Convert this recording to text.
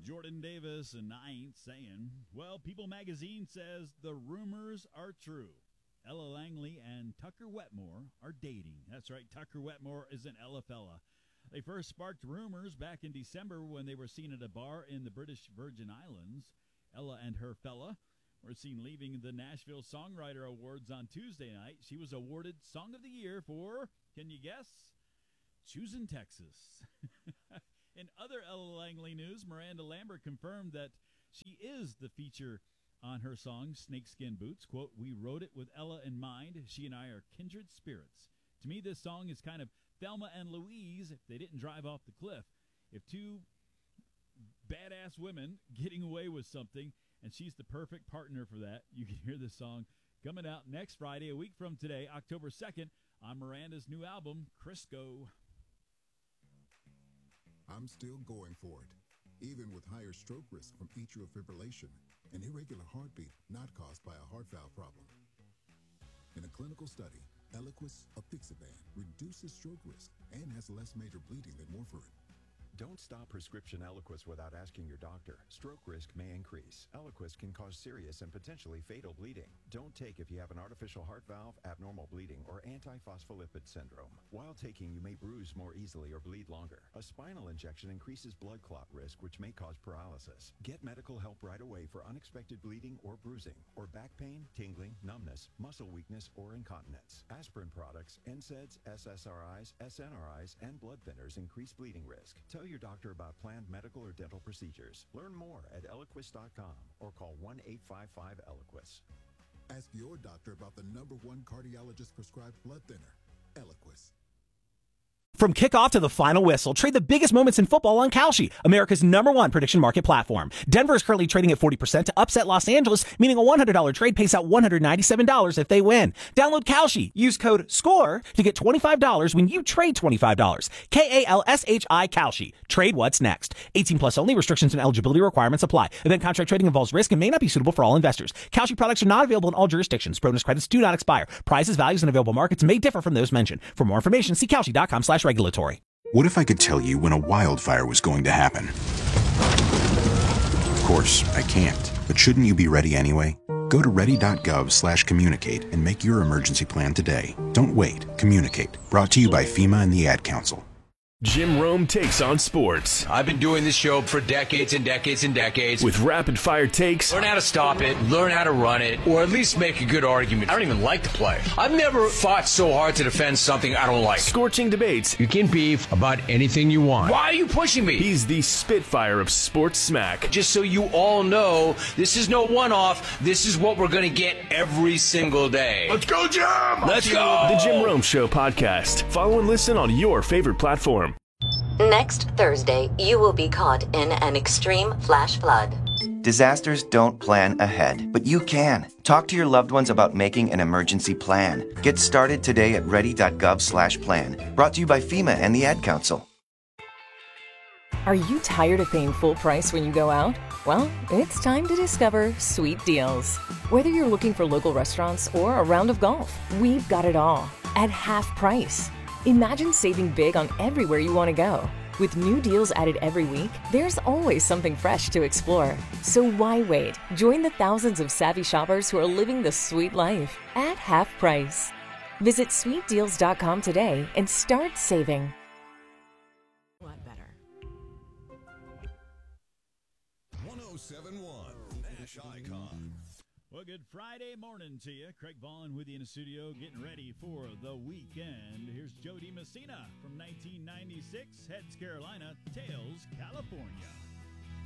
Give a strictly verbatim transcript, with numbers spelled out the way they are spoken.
Jordan Davis, and I ain't saying. Well, People magazine says the rumors are true. Ella Langley and Tucker Wetmore are dating. That's right, Tucker Wetmore is an Ella fella. They first sparked rumors back in December when they were seen at a bar in the British Virgin Islands. Ella and her fella were seen leaving the Nashville Songwriter Awards on Tuesday night. She was awarded Song of the Year for, can you guess? Choosing Texas. In other Ella Langley news, Miranda Lambert confirmed that she is the feature on her song, Snakeskin Boots. Quote, we wrote it with Ella in mind. She and I are kindred spirits. To me, this song is kind of Thelma and Louise if they didn't drive off the cliff. If two badass women getting away with something, and she's the perfect partner for that, you can hear this song coming out next Friday, a week from today, October second, on Miranda's new album, Crisco. I'm still going for it, even with higher stroke risk from atrial fibrillation, an irregular heartbeat not caused by a heart valve problem. In a clinical study, Eliquis apixaban reduces stroke risk and has less major bleeding than warfarin. Don't stop prescription Eliquis without asking your doctor. Stroke risk may increase. Eliquis can cause serious and potentially fatal bleeding. Don't take if you have an artificial heart valve, abnormal bleeding, or antiphospholipid syndrome. While taking, you may bruise more easily or bleed longer. A spinal injection increases blood clot risk, which may cause paralysis. Get medical help right away for unexpected bleeding or bruising, or back pain, tingling, numbness, muscle weakness, or incontinence. Aspirin products, N SAIDs, S S R Is, S N R Is, and blood thinners increase bleeding risk. Tell your doctor about planned medical or dental procedures. Learn more at Eliquis dot com or call one eight five five Eliquis. Ask your doctor about the number one cardiologist prescribed blood thinner, Eliquis. From kickoff to the final whistle, trade the biggest moments in football on Kalshi, America's number one prediction market platform. Denver is currently trading at forty percent to upset Los Angeles, meaning a one hundred dollars trade pays out one hundred ninety-seven dollars if they win. Download Kalshi. Use code SCORE to get twenty-five dollars when you trade twenty-five dollars. K A L S H I Kalshi. Trade what's next. eighteen plus only. Restrictions and eligibility requirements apply. Event contract trading involves risk and may not be suitable for all investors. Kalshi products are not available in all jurisdictions. Bonus credits do not expire. Prices, values, and available markets may differ from those mentioned. For more information, see Kalshi dot com slash regulatory. What if I could tell you when a wildfire was going to happen? Of course, I can't, but shouldn't you be ready anyway? Go to ready dot gov slash communicate and make your emergency plan today. Don't wait. Communicate. Brought to you by FEMA and the Ad Council. Jim Rome takes on sports. I've been doing this show for decades and decades and decades. With rapid-fire takes. Learn how to stop it, learn how to run it, or at least make a good argument. I don't even like to play. I've never fought so hard to defend something I don't like. Scorching debates. You can beef about anything you want. Why are you pushing me? He's the Spitfire of sports smack. Just so you all know, this is no one-off. This is what we're going to get every single day. Let's go, Jim! Let's go! The Jim Rome Show podcast. Follow and listen on your favorite platform. Next Thursday, you will be caught in an extreme flash flood. Disasters don't plan ahead, but you can. Talk to your loved ones about making an emergency plan. Get started today at ready dot gov slash plan. Brought to you by FEMA and the Ad Council. Are you tired of paying full price when you go out? Well, it's time to discover Sweet Deals. Whether you're looking for local restaurants or a round of golf, we've got it all at half price. Imagine saving big on everywhere you want to go. With new deals added every week, there's always something fresh to explore. So why wait? Join the thousands of savvy shoppers who are living the sweet life at half price. Visit sweet deals dot com today and start saving. A lot better. one oh seven point one Nash Icon. Well, good Friday morning to you. Craig Vaughn with you in the studio, getting ready for the weekend. Here's Joe DiMessina from nineteen ninety-six, Heads, Carolina, Tails, California.